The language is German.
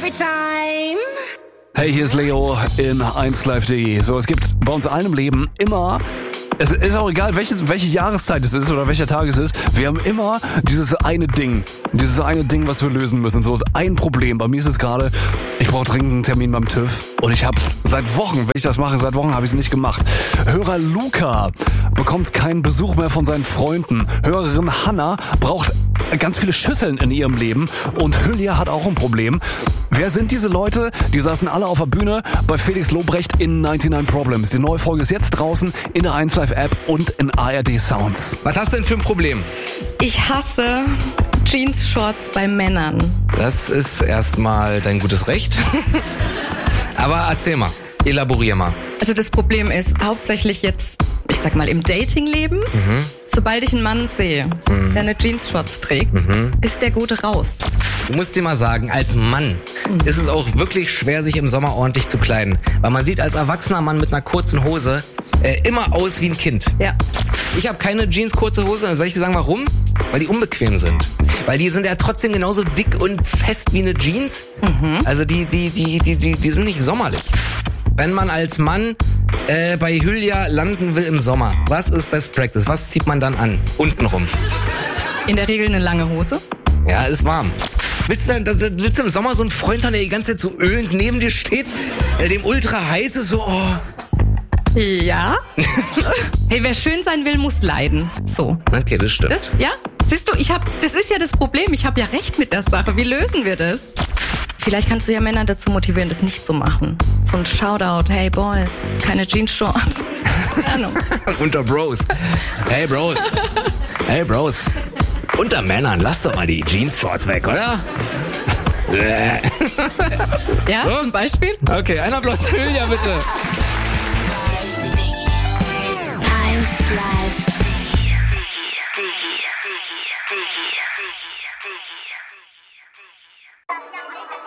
every time. Hey, hier ist Leo in 1Live.de. So, es gibt bei uns allen im Leben immer, es ist auch egal, welche Jahreszeit es ist oder welcher Tag es ist, wir haben immer dieses eine Ding, was wir lösen müssen. So ein Problem. Bei mir ist es gerade, ich brauche dringend einen Termin beim TÜV und ich hab's seit Wochen, wenn ich das mache, seit Wochen habe ich es nicht gemacht. Hörer Luca bekommt keinen Besuch mehr von seinen Freunden. Hörerin Hanna braucht ganz viele Schüsseln in ihrem Leben und Hülya hat auch ein Problem. Wer sind diese Leute? Die saßen alle auf der Bühne bei Felix Lobrecht in 99 Problems. Die neue Folge ist jetzt draußen in der 1Live-App und in ARD Sounds. Was hast du denn für ein Problem? Ich hasse Jeans-Shorts bei Männern. Das ist erstmal dein gutes Recht. Aber erzähl mal, elaborier mal. Also das Problem ist hauptsächlich jetzt, ich sag mal, im Datingleben. Sobald ich einen Mann sehe, der eine Jeans-Shorts trägt, ist der Gute raus. Du musst dir mal sagen, als Mann ist es auch wirklich schwer, sich im Sommer ordentlich zu kleiden. Weil man sieht als erwachsener Mann mit einer kurzen Hose immer aus wie ein Kind. Ja. Ich habe keine Jeans, kurze Hose. Soll ich dir sagen, warum? Weil die unbequem sind. Weil die sind ja trotzdem genauso dick und fest wie eine Jeans. Also die sind nicht sommerlich. Wenn man als Mann bei Hülya landen will im Sommer, was ist Best Practice? Was zieht man dann an? Untenrum. In der Regel eine lange Hose. Ja, ist warm. Willst du im Sommer so einen Freund haben, der die ganze Zeit so ölend neben dir steht? Dem ultra heiß ist, so, oh. Ja. Hey, wer schön sein will, muss leiden. So. Okay, das stimmt. Ja? Siehst du, das ist ja das Problem. Ich habe ja recht mit der Sache. Wie lösen wir das? Vielleicht kannst du ja Männer dazu motivieren, das nicht zu machen. So ein Shoutout, hey Boys, keine Jeans-Shorts. Keine Ahnung. Unter Bros. Hey Bros. Hey Bros. Unter Männern, lass doch mal die Jeans-Shorts weg, oder? Ja, so? Zum Beispiel? Okay, ein Applaus für Hülya, bitte. 1Live.